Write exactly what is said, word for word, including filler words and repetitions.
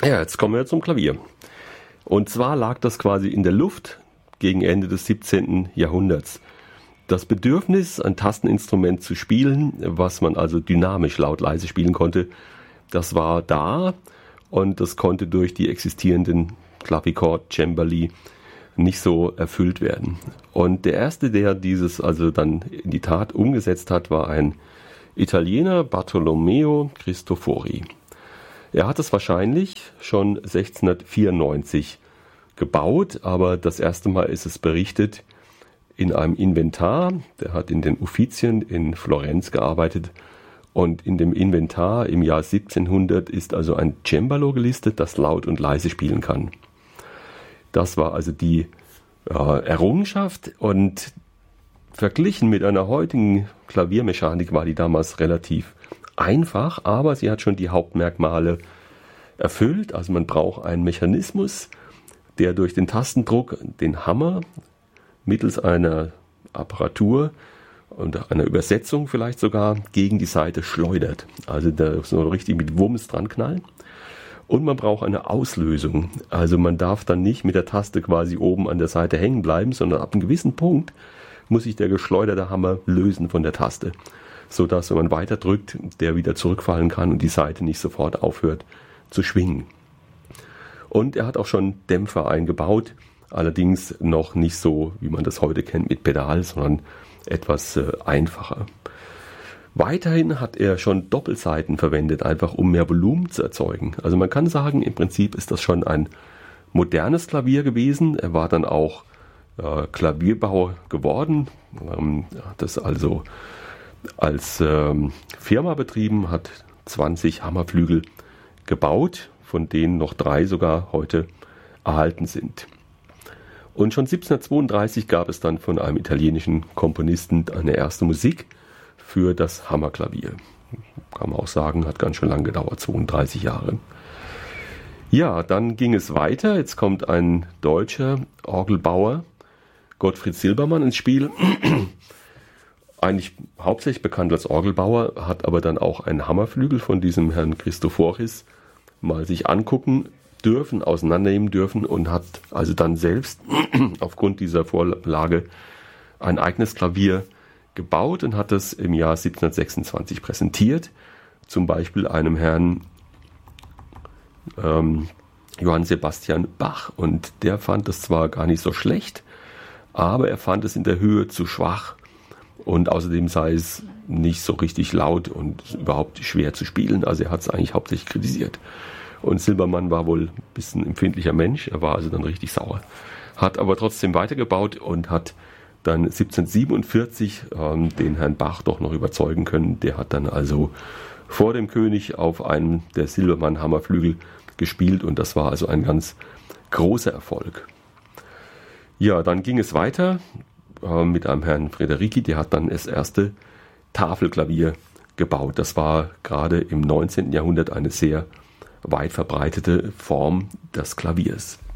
Ja, jetzt kommen wir zum Klavier. Und zwar lag das quasi in der Luft gegen Ende des siebzehnten Jahrhunderts. Das Bedürfnis, ein Tasteninstrument zu spielen, was man also dynamisch laut leise spielen konnte, das war da und das konnte durch die existierenden Clavichord, Cembali nicht so erfüllt werden. Und der erste, der dieses also dann in die Tat umgesetzt hat, war ein Italiener, Bartolomeo Cristofori. Er hat es wahrscheinlich schon sechzehnhundertvierundneunzig gebaut, aber das erste Mal ist es berichtet in einem Inventar. Der hat in den Uffizien in Florenz gearbeitet und in dem Inventar im Jahr siebzehnhundert ist also ein Cembalo gelistet, das laut und leise spielen kann. Das war also die äh, Errungenschaft und verglichen mit einer heutigen Klaviermechanik war die damals relativ einfach, aber sie hat schon die Hauptmerkmale erfüllt. Also man braucht einen Mechanismus, der durch den Tastendruck den Hammer mittels einer Apparatur und einer Übersetzung vielleicht sogar gegen die Saite schleudert. Also da so richtig mit Wumms dran knallen. Und man braucht eine Auslösung. Also man darf dann nicht mit der Taste quasi oben an der Seite hängen bleiben, sondern ab einem gewissen Punkt muss sich der geschleuderte Hammer lösen von der Taste, sodass, wenn man weiter drückt, der wieder zurückfallen kann und die Saite nicht sofort aufhört zu schwingen. Und er hat auch schon Dämpfer eingebaut, allerdings noch nicht so, wie man das heute kennt, mit Pedal, sondern etwas äh, einfacher. Weiterhin hat er schon Doppelsaiten verwendet, einfach um mehr Volumen zu erzeugen. Also man kann sagen, im Prinzip ist das schon ein modernes Klavier gewesen. Er war dann auch äh, Klavierbauer geworden, ähm, hat das also als ähm, Firma betrieben, hat zwanzig Hammerflügel gebaut, von denen noch drei sogar heute erhalten sind. Und schon siebzehnhundertzweiunddreißig gab es dann von einem italienischen Komponisten eine erste Musik für das Hammerklavier. Kann man auch sagen, hat ganz schön lang gedauert, zweiunddreißig Jahre. Ja, dann ging es weiter. Jetzt kommt ein deutscher Orgelbauer, Gottfried Silbermann, ins Spiel. Eigentlich hauptsächlich bekannt als Orgelbauer, hat aber dann auch einen Hammerflügel von diesem Herrn Cristoforis mal sich angucken dürfen, auseinandernehmen dürfen und hat also dann selbst aufgrund dieser Vorlage ein eigenes Klavier gebaut und hat es im Jahr siebzehnhundertsechsundzwanzig präsentiert, zum Beispiel einem Herrn ähm, Johann Sebastian Bach, und der fand es zwar gar nicht so schlecht, aber er fand es in der Höhe zu schwach und außerdem sei es nicht so richtig laut und überhaupt schwer zu spielen, also er hat es eigentlich hauptsächlich kritisiert. Und Silbermann war wohl ein bisschen ein empfindlicher Mensch, er war also dann richtig sauer, hat aber trotzdem weitergebaut und hat dann siebzehnhundertsiebenundvierzig ähm, den Herrn Bach doch noch überzeugen können. Der hat dann also vor dem König auf einem der Silbermann-Hammerflügel gespielt und das war also ein ganz großer Erfolg. Ja, dann ging es weiter äh, mit einem Herrn Frederici, der hat dann das erste Tafelklavier gebaut. Das war gerade im neunzehnten Jahrhundert eine sehr weit verbreitete Form des Klaviers.